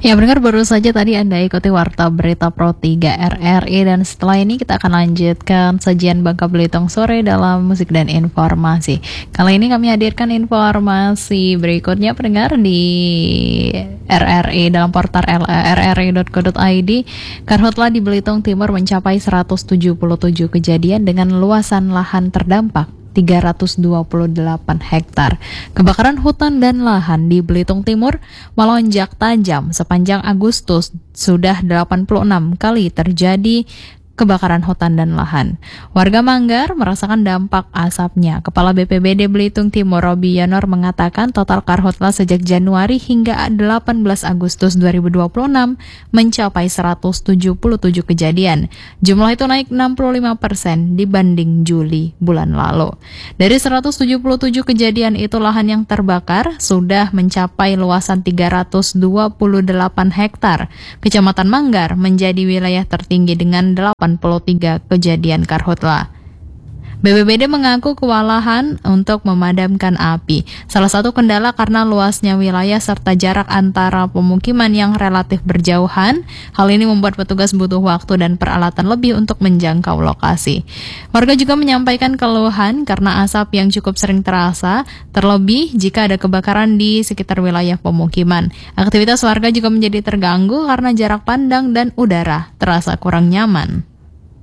Ya, pendengar, baru saja tadi Anda ikuti Warta Berita Pro 3 RRI, dan setelah ini kita akan lanjutkan sajian Bangka Belitung sore dalam musik dan informasi. Kali ini kami hadirkan informasi berikutnya, pendengar, di RRI dalam portal rri.co.id. Karhutla di Belitung Timur mencapai 177 kejadian dengan luasan lahan terdampak 328 hektar. Kebakaran hutan dan lahan di Belitung Timur melonjak tajam sepanjang Agustus. Sudah 86 kali terjadi kebakaran hutan dan lahan. Warga Manggar merasakan dampak asapnya. Kepala BPBD Belitung Timur, Robi Yonor, mengatakan total karhutla sejak Januari hingga 18 Agustus 2026 mencapai 177 kejadian. Jumlah itu naik 65% dibanding Juli bulan lalu. Dari 177 kejadian itu, lahan yang terbakar sudah mencapai luasan 328 hektar. Kecamatan Manggar menjadi wilayah tertinggi dengan 83 kejadian karhutla. BPBD mengaku kewalahan untuk memadamkan api. Salah satu kendala karena luasnya wilayah serta jarak antara pemukiman yang relatif berjauhan. Hal ini membuat petugas butuh waktu dan peralatan lebih untuk menjangkau lokasi. Warga juga menyampaikan keluhan karena asap yang cukup sering terasa, terlebih jika ada kebakaran di sekitar wilayah pemukiman. Aktivitas warga juga menjadi terganggu karena jarak pandang dan udara terasa kurang nyaman.